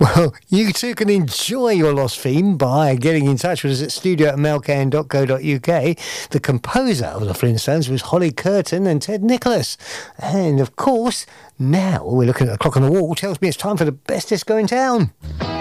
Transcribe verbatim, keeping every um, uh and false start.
Well, you too can enjoy your lost theme by getting in touch with us at studio at melcan dot co dot uk. The composer of the Flintstones was Holly Curtin and Ted Nicholas. And of course, now we're looking at the clock on the wall, tells me it's time for the best disco in town.